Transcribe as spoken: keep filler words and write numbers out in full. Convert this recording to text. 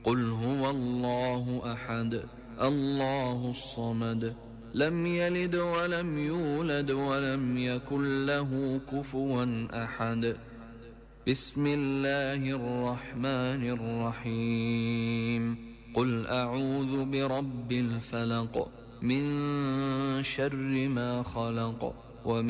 قل هو الله أحد الله الصمد لم يلد ولم يولد ولم يكن له كفوا أحد. بسم الله الرحمن الرحيم. قل أعوذ برب الفلق من شر ما خلق ومن